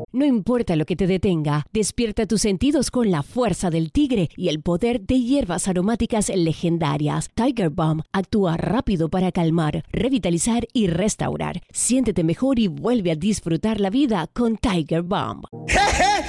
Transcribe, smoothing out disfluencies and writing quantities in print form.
No importa lo que te detenga, despierta tus sentidos con la fuerza del tigre y el poder de hierbas aromáticas legendarias. Tiger Balm actúa rápido para calmar, revitalizar y restaurar. Siéntete mejor y vuelve a disfrutar la vida con Tiger Balm. ¡Hey!